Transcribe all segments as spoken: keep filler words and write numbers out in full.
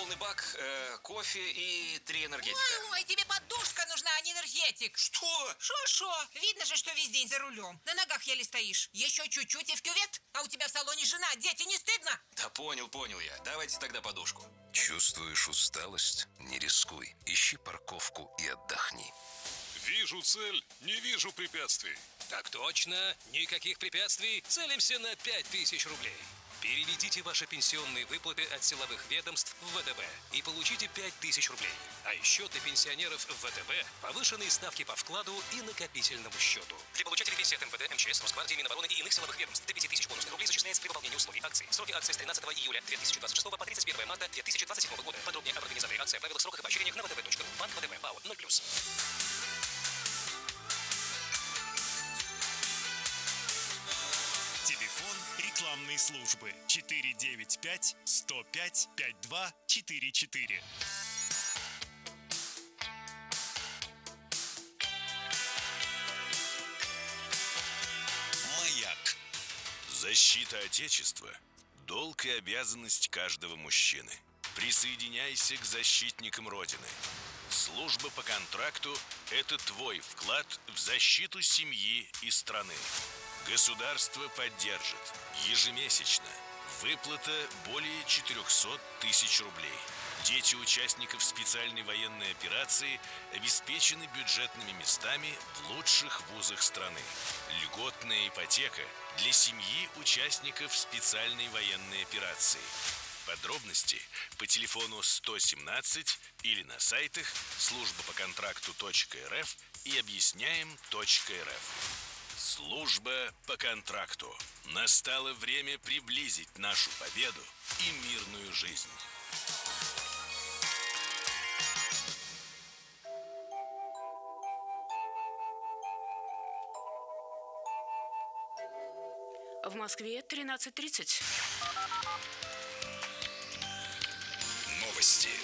полный бак, э, кофе и три энергетика. Ой, ой, тебе подушка нужна, а не энергетик. Что? Шо-шо? Видно же, что весь день за рулем. На ногах еле стоишь. Еще чуть-чуть и в кювет. А у тебя в салоне жена, дети, не стыдно? Да понял, понял я. Давайте тогда подушку. Чувствуешь усталость? Не рискуй. Ищи парковку и отдохни. Вижу цель, не вижу препятствий. Так точно, никаких препятствий, целимся на пять тысяч рублей. Переведите ваши пенсионные выплаты от силовых ведомств в ВТБ и получите пять тысяч рублей. А еще для пенсионеров в ВТБ повышенные ставки по вкладу и накопительному счету. Для получателей пенсии от МВД, МЧС, Росгвардии, Минобороны и иных силовых ведомств до пяти тысяч бонусных рублей зачисляется при выполнении условий акции. Сроки акции с тринадцатого июля две тысячи двадцать шестого по тридцать первое марта две тысячи двадцать седьмого года. Подробнее об организации акции, правилах, сроках и поощрениях на вэ тэ бэ точка ру. Банк ВТБ, ПАО ноль плюс. Телефон рекламной службы четыре девять пять сто пять пять два четыре четыре. Маяк. Защита Отечества – долг и обязанность каждого мужчины. Присоединяйся к защитникам Родины. Служба по контракту – это твой вклад в защиту семьи и страны. Государство поддержит. Ежемесячно. Выплата более четыреста тысяч рублей. Дети участников специальной военной операции обеспечены бюджетными местами в лучших вузах страны. Льготная ипотека для семьи участников специальной военной операции. Подробности по телефону сто семнадцать или на сайтах служба по контракту точка эр эф и объясняем точка эр эф. Служба по контракту. Настало время приблизить нашу победу и мирную жизнь. В Москве тринадцать тридцать. Новости.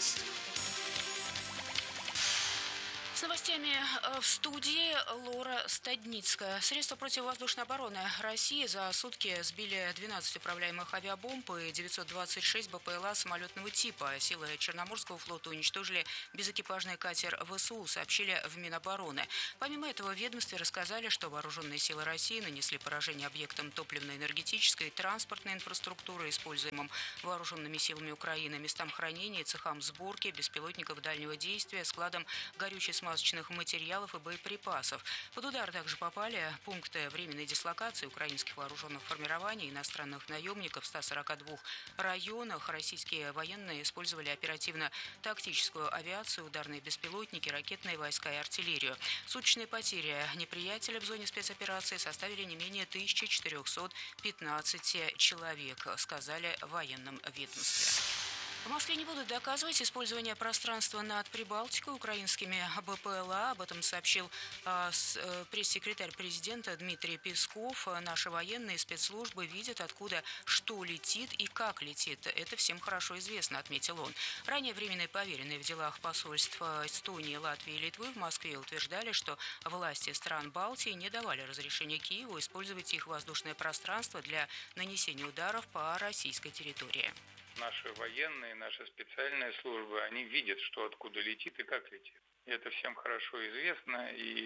С новостями в студии Лора Стадницкая. Средства противовоздушной обороны России за сутки сбили двенадцать управляемых авиабомб и девятьсот двадцать шесть бэ пэ эл а самолетного типа. Силы Черноморского флота уничтожили безэкипажный катер вэ эс у, сообщили в Минобороны. Помимо этого, в ведомстве рассказали, что вооруженные силы России нанесли поражение объектам топливно-энергетической и транспортной инфраструктуры, используемым вооруженными силами Украины, местам хранения, цехам сборки беспилотников дальнего действия, складам горюче-смазочных материалов и боеприпасов. Под удар также попали пункты временной дислокации украинских вооруженных формирований, иностранных наемников в ста сорока двух районах. Российские военные использовали оперативно-тактическую авиацию, ударные беспилотники, ракетные войска и артиллерию. Суточные потери неприятеля в зоне спецоперации составили не менее тысячи четырехсот пятнадцати человек, сказали в военном ведомстве. В Москве не будут доказывать использование пространства над Прибалтикой украинскими бэ пэ эл а. Об этом сообщил э, с, э, пресс-секретарь президента Дмитрий Песков. Наши военные спецслужбы видят, откуда что летит и как летит. Это всем хорошо известно, отметил он. Ранее временные поверенные в делах посольств Эстонии, Латвии и Литвы в Москве утверждали, что власти стран Балтии не давали разрешения Киеву использовать их воздушное пространство для нанесения ударов по российской территории. Наши военные, наши специальные службы, они видят, что откуда летит и как летит. Это всем хорошо известно,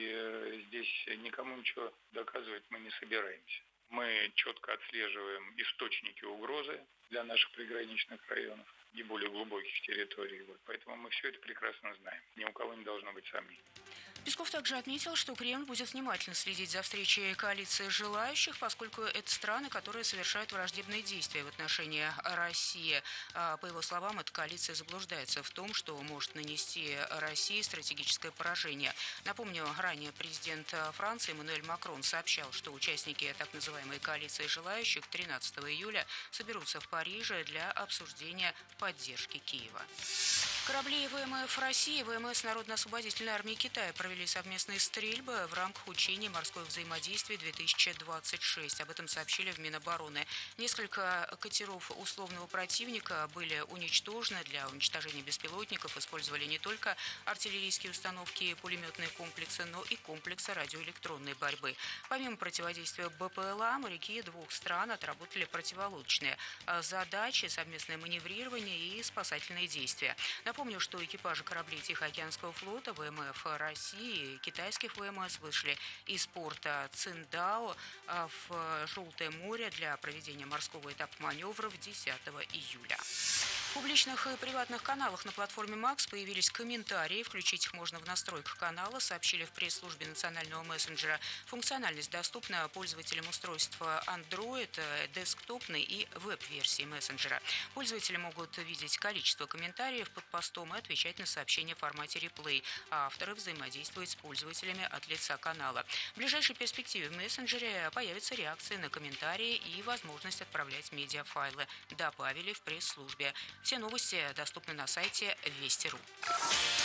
и здесь никому ничего доказывать мы не собираемся. Мы четко отслеживаем источники угрозы для наших приграничных районов и более глубоких территорий. Вот. Поэтому мы все это прекрасно знаем. Ни у кого не должно быть сомнений. Песков также отметил, что Кремль будет внимательно следить за встречей коалиции желающих, поскольку это страны, которые совершают враждебные действия в отношении России. По его словам, эта коалиция заблуждается в том, что может нанести России стратегическое поражение. Напомню, ранее президент Франции Эммануэль Макрон сообщал, что участники так называемой коалиции желающих тринадцатого июля соберутся в Париже для обсуждения поддержки Киева. Корабли ВМФ России и ВМС Народно-освободительной армии Китая провели совместные стрельбы в рамках учений «Морское взаимодействие-две тысячи двадцать шесть». Об этом сообщили в Минобороны. Несколько катеров условного противника были уничтожены. Для уничтожения беспилотников использовали не только артиллерийские установки и пулеметные комплексы, но и комплексы радиоэлектронной борьбы. Помимо противодействия БПЛА, моряки двух стран отработали противолодочные задачи, совместное маневрирование и спасательные действия. Напомню, что экипажи кораблей Тихоокеанского флота, ВМФ России и китайских ВМС вышли из порта Циндао в Желтое море для проведения морского этапа маневров десятого июля. В публичных и приватных каналах на платформе Макс появились комментарии. Включить их можно в настройках канала, сообщили в пресс-службе национального мессенджера. Функциональность доступна пользователям устройства Android, десктопной и веб-версии мессенджера. Пользователи могут видеть количество комментариев под постом и отвечать на сообщения в формате реплей. А авторы взаимодействуют с пользователями от лица канала. В ближайшей перспективе в мессенджере появятся реакции на комментарии и возможность отправлять медиафайлы, добавили в пресс-службе. Все новости доступны на сайте Вести точка ру.